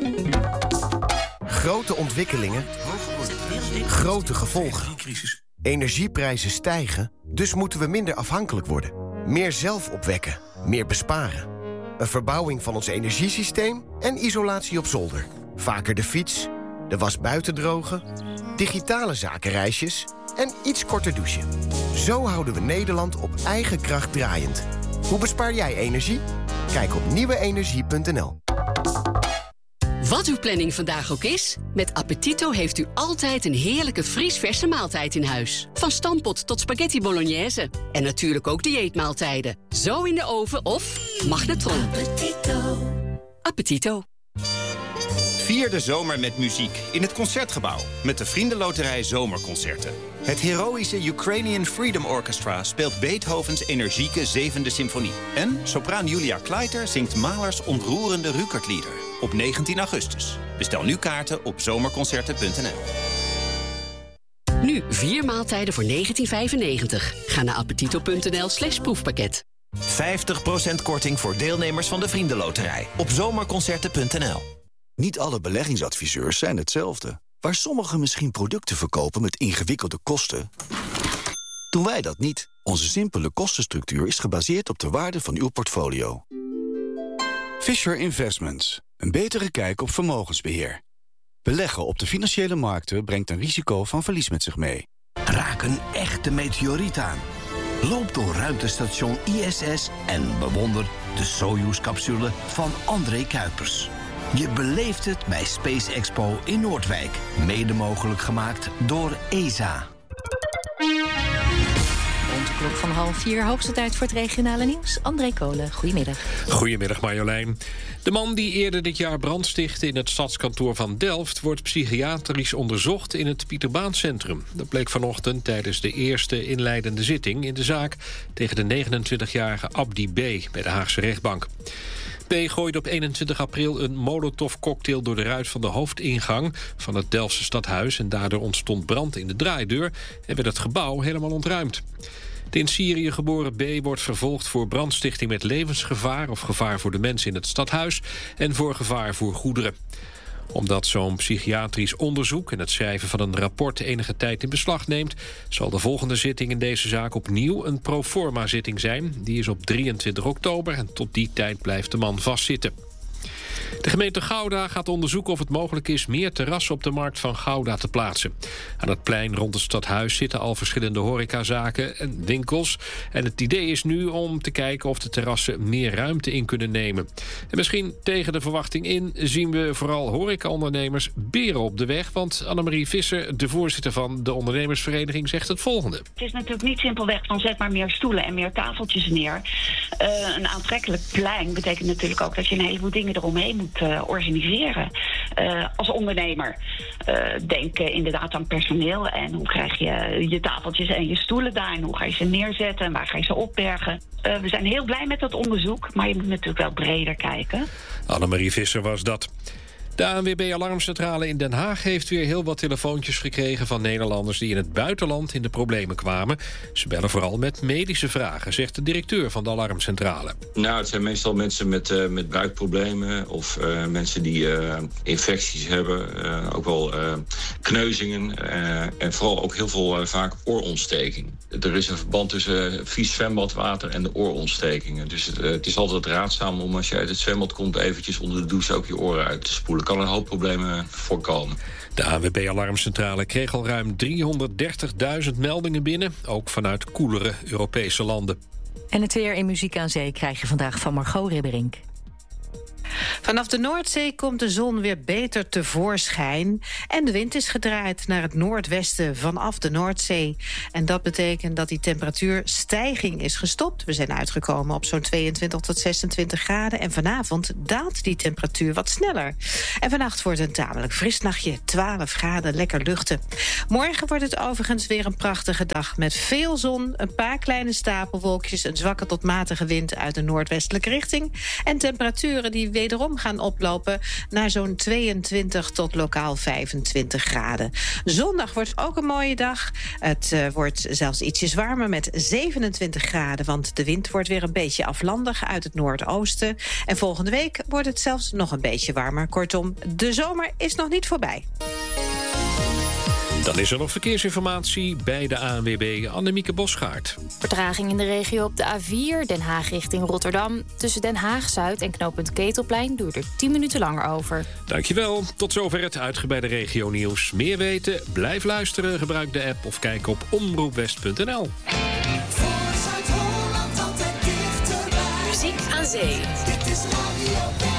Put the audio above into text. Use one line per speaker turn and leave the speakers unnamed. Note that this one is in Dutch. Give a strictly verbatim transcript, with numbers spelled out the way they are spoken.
Grote ontwikkelingen, grote gevolgen. Energieprijzen stijgen, dus moeten we minder afhankelijk worden. Meer zelf opwekken, meer besparen. Een verbouwing van ons energiesysteem en isolatie op zolder. Vaker de fiets, de was buiten drogen, digitale zakenreisjes en iets korter douchen. Zo houden we Nederland op eigen kracht draaiend. Hoe bespaar jij energie? Kijk op nieuwe energie punt n l.
Wat uw planning vandaag ook is, met Appetito heeft u altijd een heerlijke vriesverse maaltijd in huis. Van stampot tot spaghetti bolognese. En natuurlijk ook dieetmaaltijden. Zo in de oven of magnetron. Appetito. Appetito.
Vier de zomer met muziek in het Concertgebouw met de Vriendenloterij Zomerconcerten. Het heroïsche Ukrainian Freedom Orchestra speelt Beethovens energieke zevende symfonie. En sopraan Julia Kleiter zingt Mahlers ontroerende Ruckertlieder op negentien augustus. Bestel nu kaarten op zomerconcerten punt n l.
Nu vier maaltijden voor negentien vijfennegentig. Ga naar appetito punt n l slash proefpakket.
vijftig procent korting voor deelnemers van de Vriendenloterij op zomerconcerten punt n l.
Niet alle beleggingsadviseurs zijn hetzelfde. Waar sommigen misschien producten verkopen met ingewikkelde kosten, doen wij dat niet. Onze simpele kostenstructuur is gebaseerd op de waarde van uw portfolio. Fisher Investments. Een betere kijk op vermogensbeheer. Beleggen op de financiële markten brengt een risico van verlies met zich mee.
Raak een echte meteoriet aan. Loop door ruimtestation I S S en bewonder de Soyuz-capsule van André Kuipers. Je beleeft het bij Space Expo in Noordwijk. Mede mogelijk gemaakt door E S A.
Rond de klok van half vier, hoogste tijd voor het regionale nieuws. André Kolen, goedemiddag.
Goedemiddag Marjolein. De man die eerder dit jaar brand stichtte in het stadskantoor van Delft wordt psychiatrisch onderzocht in het Pieterbaancentrum. Dat bleek vanochtend tijdens de eerste inleidende zitting in de zaak tegen de negenentwintigjarige Abdi B. bij de Haagse rechtbank. P. gooide op eenentwintig april een molotovcocktail door de ruit van de hoofdingang van het Delftse stadhuis en daardoor ontstond brand in de draaideur en werd het gebouw helemaal ontruimd. De in Syrië geboren B. wordt vervolgd voor brandstichting met levensgevaar of gevaar voor de mensen in het stadhuis en voor gevaar voor goederen. Omdat zo'n psychiatrisch onderzoek en het schrijven van een rapport enige tijd in beslag neemt, zal de volgende zitting in deze zaak opnieuw een proforma-zitting zijn. Die is op drieëntwintig oktober en tot die tijd blijft de man vastzitten. De gemeente Gouda gaat onderzoeken of het mogelijk is meer terrassen op de markt van Gouda te plaatsen. Aan het plein rond het stadhuis zitten al verschillende horecazaken en winkels. En het idee is nu om te kijken of de terrassen meer ruimte in kunnen nemen. En misschien tegen de verwachting in zien we vooral horecaondernemers beren op de weg. Want Annemarie Visser, de voorzitter van de ondernemersvereniging, zegt het volgende.
Het is natuurlijk niet simpelweg van zet maar meer stoelen en meer tafeltjes neer. Uh, een aantrekkelijk plein betekent natuurlijk ook dat je een heleboel dingen eromheen moet uh, organiseren. Uh, als ondernemer uh, denk uh, inderdaad aan personeel en hoe krijg je je tafeltjes en je stoelen daar en hoe ga je ze neerzetten en waar ga je ze opbergen. Uh, we zijn heel blij met dat onderzoek, maar je moet natuurlijk wel breder kijken.
Annemarie Visser was dat. De A N W B-alarmcentrale in Den Haag heeft weer heel wat telefoontjes gekregen van Nederlanders die in het buitenland in de problemen kwamen. Ze bellen vooral met medische vragen, zegt de directeur van de alarmcentrale.
Nou, het zijn meestal mensen met, uh, met buikproblemen of uh, mensen die uh, infecties hebben, uh, ook wel uh, kneuzingen uh, en vooral ook heel veel uh, vaak oorontsteking. Er is een verband tussen uh, vies zwembadwater en de oorontstekingen. Dus uh, het is altijd raadzaam om als je uit het zwembad komt eventjes onder de douche ook je oren uit te spoelen. Kan een hoop problemen voorkomen.
De A N W B-alarmcentrale kreeg al ruim driehonderddertigduizend meldingen binnen, ook vanuit koelere Europese landen.
En het weer in Muziek aan Zee krijg je vandaag van Margot Ribberink.
Vanaf de Noordzee komt de zon weer beter tevoorschijn. En de wind is gedraaid naar het noordwesten vanaf de Noordzee. En dat betekent dat die temperatuurstijging is gestopt. We zijn uitgekomen op zo'n tweeëntwintig tot zesentwintig graden. En vanavond daalt die temperatuur wat sneller. En vannacht wordt een tamelijk fris nachtje. twaalf graden, lekker luchten. Morgen wordt het overigens weer een prachtige dag. Met veel zon, een paar kleine stapelwolkjes, een zwakke tot matige wind uit de noordwestelijke richting. En temperaturen die wederom gaan oplopen naar zo'n tweeëntwintig tot lokaal vijfentwintig graden. Zondag wordt ook een mooie dag. Het uh, wordt zelfs ietsjes warmer met zevenentwintig graden, want de wind wordt weer een beetje aflandig uit het noordoosten. En volgende week wordt het zelfs nog een beetje warmer. Kortom, zon. De zomer is nog niet voorbij.
Dan is er nog verkeersinformatie bij de A N W B, Annemieke Bosgaard.
Vertraging in de regio op de A vier, Den Haag richting Rotterdam. Tussen Den Haag-Zuid en knooppunt Ketelplein duurt er tien minuten langer over.
Dankjewel. Tot zover het uitgebreide regionieuws. Meer weten? Blijf luisteren, gebruik de app of kijk op omroepwest punt n l.
Muziek aan zee. Dit is Radio West.